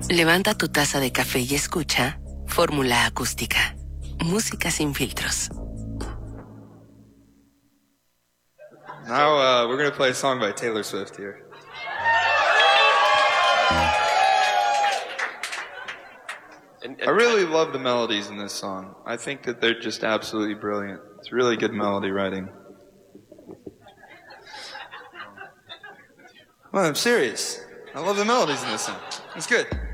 Levanta tu taza de café y escucha Fórmula Acústica. Música sin filtros. Now we're going to play a song by Taylor Swift here. I really love the melodies in this song. I think that they're just absolutely brilliant. It's really good melody writing. Well, I'm serious. I love the melodies in this song. It's good.